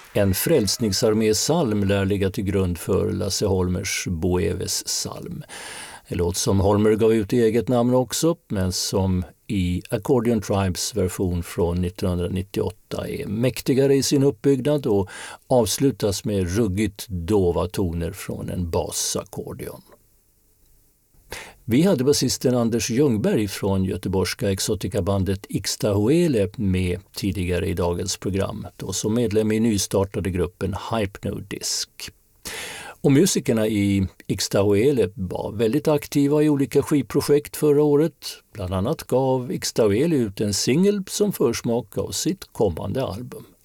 En frälsningsarmésalm lär ligga till grund för Lasse Holmers Boeves psalm. En låt som Holmer gav ut i eget namn också, men som i Accordion Tribes version från 1998 är mäktigare i sin uppbyggnad och avslutas med ruggigt dova toner från en basackordion. Vi hade basisten Anders Ljungberg från göteborgska exotikabandet Ixtahuele med tidigare i dagens program, då som medlem i nystartade gruppen Hypnodisc. Och musikerna i Ixtahuele var väldigt aktiva i olika skivprojekt förra året. Bland annat gav Ixtahuele ut en singel som försmak av sitt kommande album.